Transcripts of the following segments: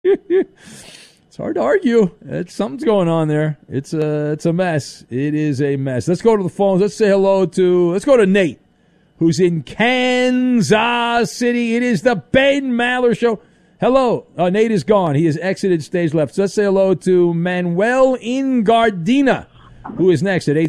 It's hard to argue. Something's going on there. It's a mess. It is a mess. Let's go to the phones. Let's go to Nate, who's in Kansas City. It is the Ben Maller Show. Hello. Nate is gone. He has exited stage left. So let's say hello to Manuel in Gardena, who is next at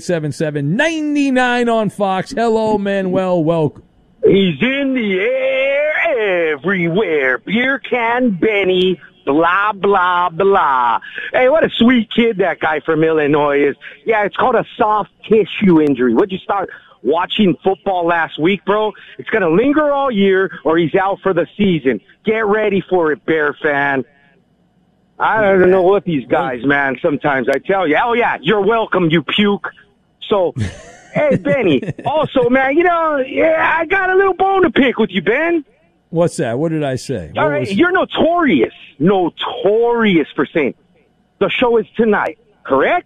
877-99 on Fox. Hello, Manuel. Welcome. He's in the air everywhere. Beer can Benny. Blah, blah, blah. Hey, what a sweet kid that guy from Illinois is. Yeah, it's called a soft tissue injury. Would you start watching football last week, bro? It's going to linger all year or he's out for the season. Get ready for it, Bear fan. I don't know what these guys, man, sometimes I tell you. Oh, yeah, you're welcome, you puke. So, hey, Benny, also, man, I got a little bone to pick with you, Ben. What's that? What did I say? All right, you're notorious for saying the show is tonight, correct?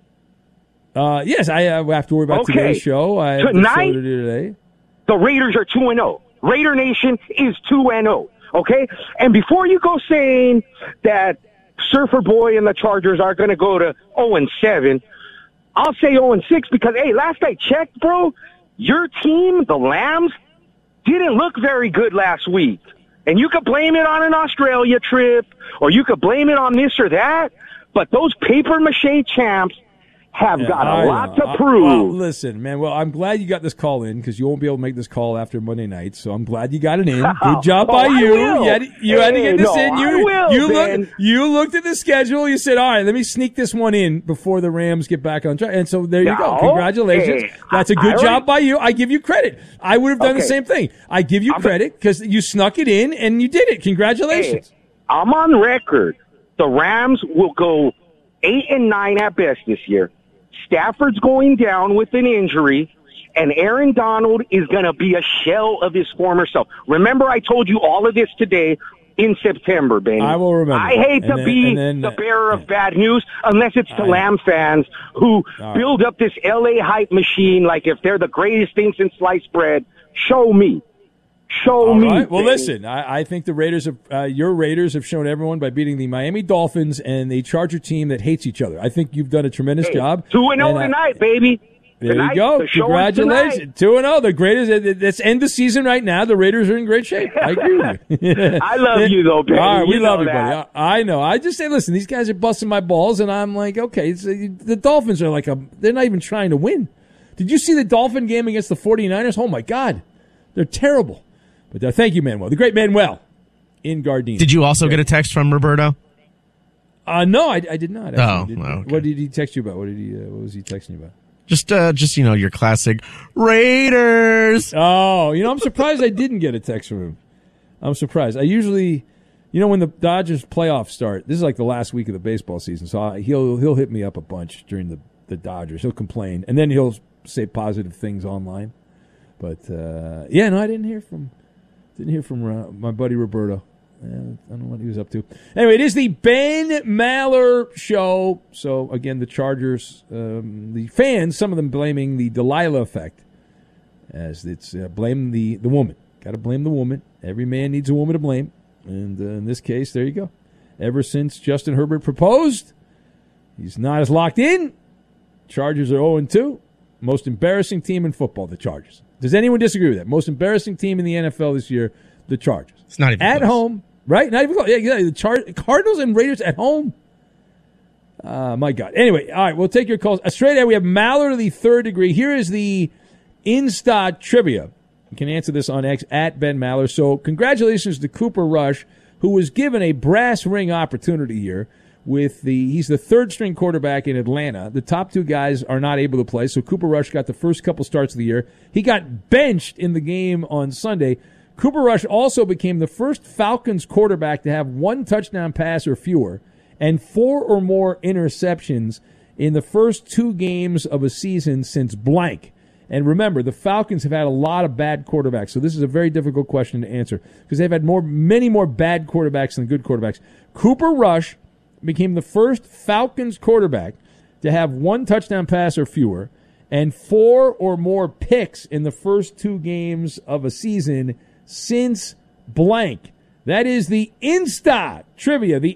Yes, I have to worry about today's show. I have tonight, the show to do today. The Raiders are 2-0. Raider Nation is 2-0, okay? And before you go saying that Surfer Boy and the Chargers are going to go to 0-7, I'll say 0-6 because, hey, last I checked, bro, your team, the Lambs, didn't look very good last week. And you could blame it on an Australia trip, or you could blame it on this or that, but those paper-mache champs have got a lot to prove. Well, listen, man, I'm glad you got this call in because you won't be able to make this call after Monday night, so I'm glad you got it in. Good job by you. You had to get this in. You looked at the schedule. You said, all right, let me sneak this one in before the Rams get back on track. And so there you go. Congratulations. That's a good job by you. I give you credit. I would have done the same thing. I give you credit because you snuck it in and you did it. Congratulations. Hey, I'm on record. The Rams will go 8-9 at best this year. Stafford's going down with an injury, and Aaron Donald is going to be a shell of his former self. Remember, I told you all of this today in September, baby. I will remember. I hate to be the bearer of bad news, unless it's the Lamb fans who build up this L.A. hype machine like if they're the greatest thing since sliced bread. Show me. Show me. Right. Well, listen, I think the Raiders your Raiders have shown everyone by beating the Miami Dolphins and the Charger team that hates each other. I think you've done a tremendous job. 2-0 tonight, baby. There you go. Congratulations. 2-0. The greatest. Let's end the season right now. The Raiders are in great shape. I agree with you. I love you, though, baby. All right, we love you, buddy. I know. I just say, listen, these guys are busting my balls, and I'm like, okay, the Dolphins are they're not even trying to win. Did you see the Dolphin game against the 49ers? Oh, my God. They're terrible. But thank you, Manuel. The great Manuel in Gardena. Did you also get a text from Roberto? No, I did not. Actually. Okay. What did he text you about? What was he texting you about? Just your classic Raiders. Oh, I'm surprised I didn't get a text from him. I'm surprised. I usually, when the Dodgers playoffs start, this is like the last week of the baseball season, so he'll hit me up a bunch during the Dodgers. He'll complain, and then he'll say positive things online. But I didn't hear from. Didn't hear from my buddy Roberto. I don't know what he was up to. Anyway, it is the Ben Maller Show. So, again, the Chargers, the fans, some of them blaming the Delilah effect. As it's blame the woman. Got to blame the woman. Every man needs a woman to blame. And in this case, there you go. Ever since Justin Herbert proposed, he's not as locked in. Chargers are 0-2. Most embarrassing team in football, the Chargers. Does anyone disagree with that? Most embarrassing team in the NFL this year, the Chargers. It's not even at close. Home, right? Not even close. Yeah, exactly. The Cardinals and Raiders at home. My God. Anyway, all right, we'll take your calls. Straight ahead, we have Maller to the third degree. Here is the Insta trivia. You can answer this on X at Ben Maller. So congratulations to Cooper Rush, who was given a brass ring opportunity here. He's the third string quarterback in Atlanta. The top two guys are not able to play, so Cooper Rush got the first couple starts of the year. He got benched in the game on Sunday. Cooper Rush also became the first Falcons quarterback to have one touchdown pass or fewer and 4 or more interceptions in the first 2 games of a season since blank. And remember, the Falcons have had a lot of bad quarterbacks, so this is a very difficult question to answer because they've had many more bad quarterbacks than good quarterbacks. Cooper Rush became the first Falcons quarterback to have one touchdown pass or fewer and 4 or more picks in the first 2 games of a season since blank. That is the Insta trivia, the